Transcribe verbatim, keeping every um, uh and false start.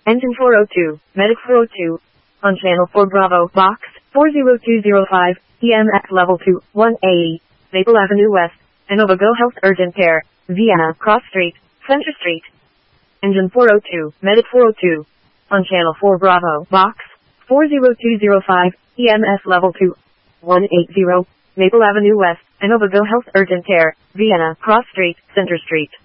Engine four oh two, Medic four oh two. On channel four Bravo, box four zero two zero five, E M X level two, one eighty, Maple Avenue West, Innova Go Health Urgent Care, Vienna, Cross Street, Center Street. Engine four oh two, Medic four oh two. On channel four Bravo, box four zero two zero five, E M S level two, one eighty, Maple Avenue West, Innova Go Health Urgent Care, Vienna, Cross Street, Center Street.